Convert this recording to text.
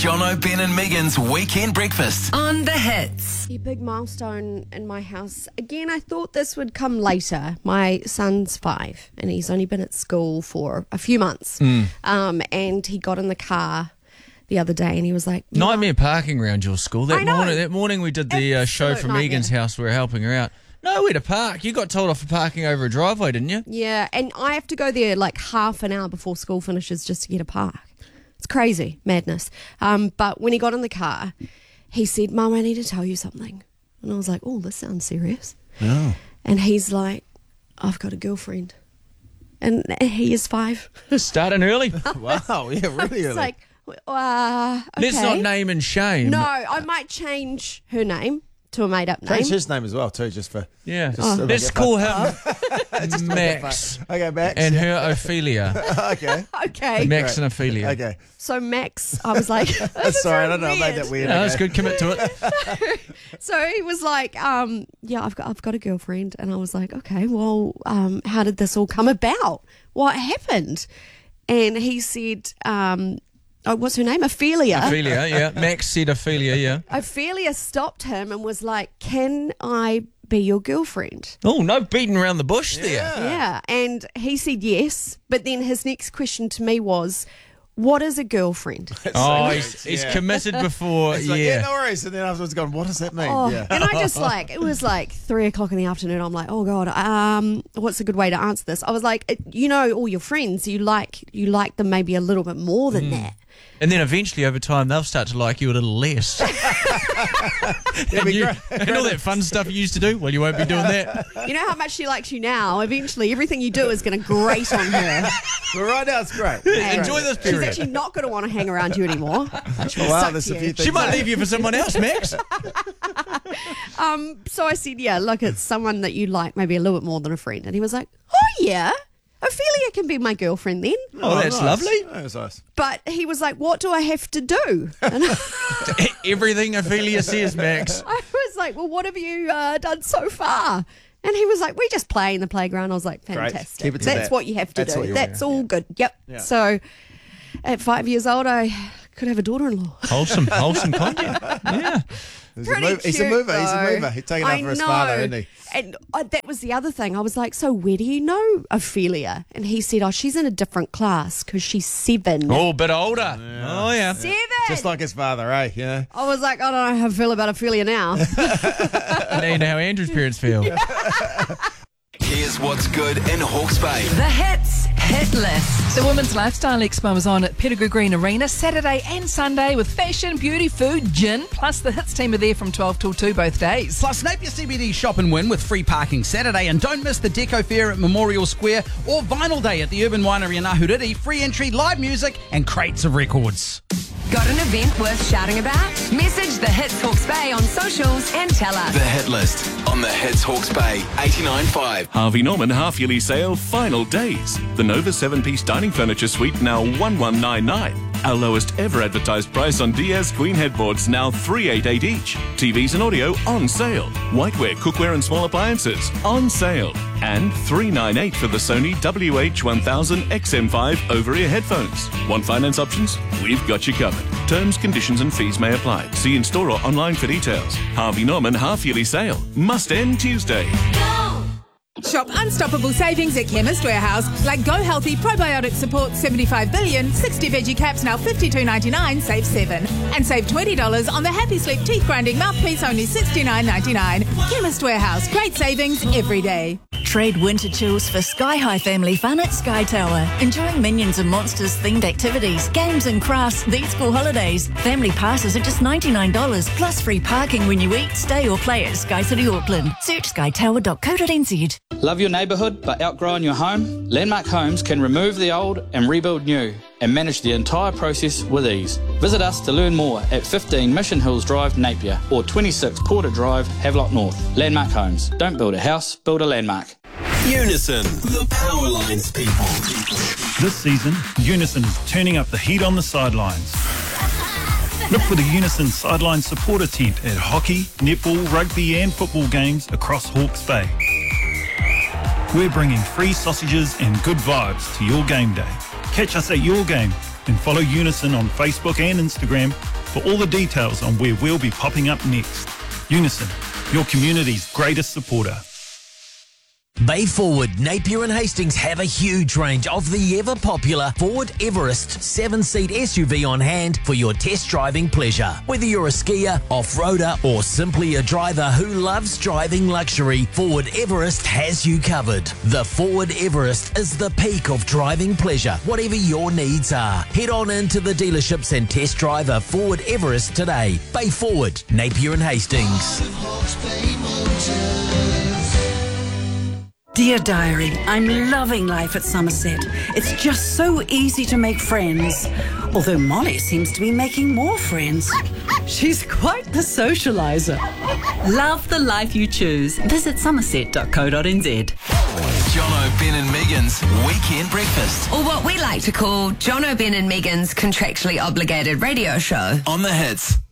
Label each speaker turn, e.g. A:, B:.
A: Jono, Ben and Megan's Weekend Breakfast.
B: On the Hits.
C: A big milestone in my house. Again, I thought this would come later. My son's 5 and he's only been at school for a few months. And he got in the car the other day and he was like...
D: Nightmare parking around your school.
C: I know.
D: That morning we did the show from
C: nightmare.
D: Megan's house. We were helping her out. Nowhere to park. You got told off for parking over a driveway, didn't you?
C: Yeah, and I have to go there like half an hour before school finishes just to get a park. It's crazy, madness. But when he got in the car, he said, "Mum, I need to tell you something." And I was like, "Oh, this sounds serious."
E: Oh.
C: And he's like, "I've got a girlfriend." And he is 5.
D: Starting early.
E: Wow, yeah, really
C: It's
E: early.
C: like, okay.
D: Let's not name and shame.
C: No, I might change her name to a made-up name.
E: Change his name as well, too, just for...
D: Yeah.
E: Just so
D: Let's
E: we get
D: call
E: fun.
D: him Max.
E: Okay, Max.
D: And her Ophelia.
E: Okay.
C: Okay.
D: Max and Ophelia.
E: Okay.
C: So Max, I was like, this is
E: Sorry, I
C: really
E: don't know. I made that weird.
D: No, that's
E: Okay.
D: good. Commit to it.
C: So he was like, yeah, I've got a girlfriend. And I was like, okay, well, how did this all come about? What happened? And he said, what's her name? Ophelia.
D: Ophelia, yeah. Max said Ophelia, yeah.
C: Ophelia stopped him and was like, can I be your girlfriend?
D: Oh, no beating around the bush there.
C: Yeah. And he said yes. But then his next question to me was, what is a girlfriend?
D: Oh, he's committed before,
E: It's like, yeah, no worries. And then afterwards gone, what does that mean?
C: Oh,
E: Yeah.
C: and I just it was like 3:00 in the afternoon. I'm like, oh God, what's a good way to answer this? I was like, all your friends, you like them maybe a little bit more than that.
D: And then eventually, over time, they'll start to like you a little less.
E: It'd be great.
D: And all that fun stuff you used to do, well, you won't be doing that.
C: You know how much she likes you now. Eventually, everything you do is going to grate on her.
E: But right now, it's great.
C: And
D: Enjoy this
C: She's
D: period.
C: actually not going to want to hang around you anymore. She'll
E: Wow,
C: suck
E: there's
C: to
E: a
C: you.
E: few things.
D: She might leave you for someone else, Max.
C: So I said, yeah, look, it's someone that you like maybe a little bit more than a friend. And he was like, oh yeah, Ophelia can be my girlfriend then.
D: Oh, that's
E: nice.
D: lovely.
E: That's nice.
C: But he was like, what do I have to do? And
D: Everything Ophelia says, Max.
C: I was like, well, what have you done so far? And he was like, we just play in the playground. I was like, fantastic.
E: Keep it to
C: That's
E: that.
C: what you have to
E: That's what
C: do.
E: you
C: That's
E: want.
C: all good. Yep.
E: Yeah.
C: So at 5 years old, I could have a daughter-in-law.
D: Wholesome content. Yeah.
E: He's
C: Pretty
E: He's a
C: cute,
E: mover. He's a
C: though.
E: mover. He's taking
C: I
E: over his
C: know.
E: father, isn't he?
C: And that was the other thing. I was like, so where do you know Ophelia? And he said, oh, she's in a different class because she's 7.
D: Oh, a bit older. Oh, yeah.
C: 7?
E: Just like his father, eh? Yeah.
C: I was like, I don't know how I feel about Ophelia now.
D: Now you know how Andrew's parents feel.
A: Here's what's good in Hawke's Bay.
B: The Hits Hit List.
F: The Women's Lifestyle Expo is on at Pettigrew Green Arena Saturday and Sunday with fashion, beauty, food, gin. Plus the Hits team are there from 12 till 2 both days.
G: Plus, Napier CBD shop and win with free parking Saturday. And don't miss the Deco Fair at Memorial Square or Vinyl Day at the Urban Winery in Ahuriri. Free entry, live music and crates of records.
B: Got an event worth shouting about? Message the Hits Hawke's Bay on socials and tell us.
A: The Hit List on the Hits Hawke's Bay 89.5.
H: Harvey Norman half-yearly sale final days. The Nova 7-piece dining furniture suite now $1,199. Our lowest ever advertised price on Diaz Queen headboards now $388 each. TVs and audio on sale. Whiteware, cookware and small appliances on sale. And $398 for the Sony WH-1000 XM5 over-ear headphones. Want finance options? We've got you covered. Terms, conditions and fees may apply. See in-store or online for details. Harvey Norman half-yearly sale. Must end Tuesday.
I: Shop unstoppable savings at Chemist Warehouse, like Go Healthy Probiotic Support 75 billion, 60 veggie caps now $52.99, save 7. And save $20 on the Happy Sleep teeth grinding mouthpiece, only $69.99. Chemist Warehouse, great savings every day.
J: Trade winter chills for Sky High family fun at Sky Tower. Enjoying Minions and Monsters themed activities, games and crafts these school holidays. Family passes are just $99, plus free parking when you eat, stay or play at Sky City Auckland. Search skytower.co.nz.
K: Love your neighbourhood but outgrowing your home? Landmark Homes can remove the old and rebuild new and manage the entire process with ease. Visit us to learn more at 15 Mission Hills Drive, Napier, or 26 Porter Drive, Havelock North. Landmark Homes. Don't build a house, build a landmark.
A: Unison, the Power Lines people.
L: This season, Unison is turning up the heat on the sidelines. Look for the Unison Sideline Supporter Tent at hockey, netball, rugby and football games across Hawke's Bay. We're bringing free sausages and good vibes to your game day. Catch us at your game And follow Unison on Facebook and Instagram for all the details on where we'll be popping up next. Unison, your community's greatest supporter.
M: Bay Forward, Napier and Hastings have a huge range of the ever-popular Ford Everest 7-seat SUV on hand for your test driving pleasure. Whether you're a skier, off-roader or simply a driver who loves driving luxury, Ford Everest has you covered. The Ford Everest is the peak of driving pleasure, whatever your needs are. Head on into the dealerships and test drive a Ford Everest today. Bay Forward, Napier and Hastings.
N: Dear Diary, I'm loving life at Somerset. It's just so easy to make friends. Although Molly seems to be making more friends. She's quite the socialiser. Love the life you choose. Visit somerset.co.nz.
A: Jono, Ben and Megan's Weekend Breakfast.
B: Or what we like to call Jono, Ben and Megan's contractually obligated radio show.
A: On the Hits.